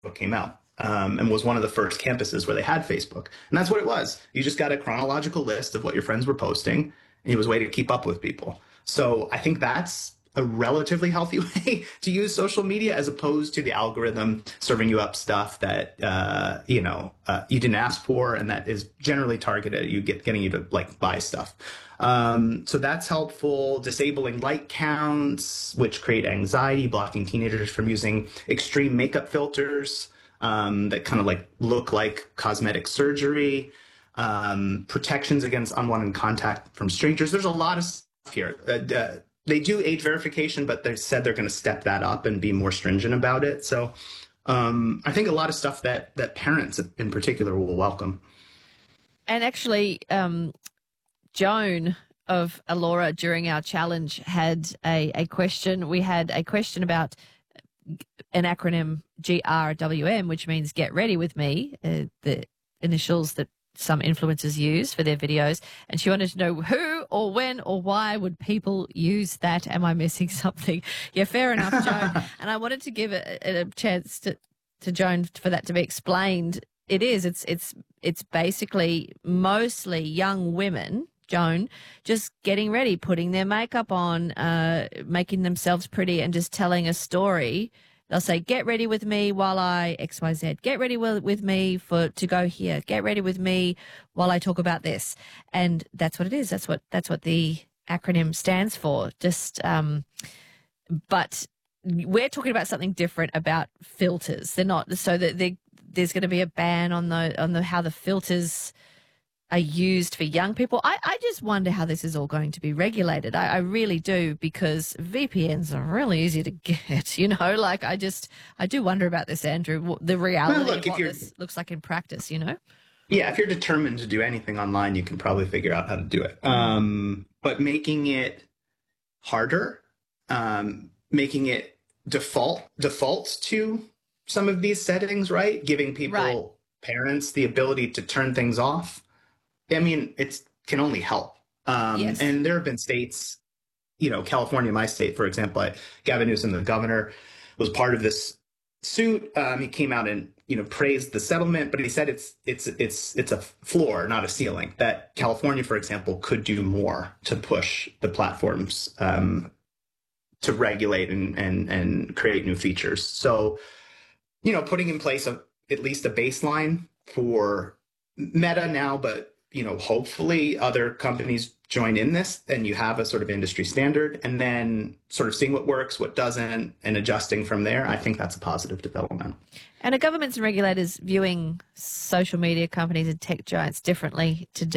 came out. And was one of the first campuses where they had Facebook. And that's what it was. You just got a chronological list of what your friends were posting, and it was a way to keep up with people. So I think that's a relatively healthy way to use social media, as opposed to the algorithm serving you up stuff that you didn't ask for, and that is generally targeted at you, getting you to like buy stuff. So that's helpful. Disabling like counts, which create anxiety, blocking teenagers from using extreme makeup filters that kind of like look like cosmetic surgery, protections against unwanted contact from strangers. There's a lot of stuff here. They do age verification, but they said they're going to step that up and be more stringent about it. So I think a lot of stuff that parents in particular will welcome. And actually, Joan of Alora during our challenge had a question. We had a question about an acronym GRWM, which means get ready with me, the initials that some influencers use for their videos. And she wanted to know who or when or why would people use that? Am I missing something? Yeah, fair enough, Joan. And I wanted to give a chance to Joan for that to be explained. It is. It's basically mostly young women, Joan, just getting ready, putting their makeup on, making themselves pretty and just telling a story. They'll say, get ready with me while I XYZ. Get ready with me to go here. Get ready with me while I talk about this. And that's what it is. That's what the acronym stands for. But we're talking about something different about filters. They're not, so that there's going to be a ban on how the filters are used for young people. I just wonder how this is all going to be regulated. I really do, because VPNs are really easy to get, like I do wonder about this, Andrew, the reality of what this looks like in practice, Yeah, if you're determined to do anything online, you can probably figure out how to do it. But making it harder, making it defaults to some of these settings, right? Giving people, parents, the ability to turn things off. I mean, it can only help. Yes. And there have been states, California, my state, for example, Gavin Newsom, the governor, was part of this suit. He came out and, praised the settlement, but he said it's a floor, not a ceiling. That California, for example, could do more to push the platforms to regulate and create new features. So, putting in place at least a baseline for Meta now, but hopefully other companies join in this, and you have a sort of industry standard, and then sort of seeing what works, what doesn't, and adjusting from there. I think that's a positive development. And are governments and regulators viewing social media companies and tech giants differently today?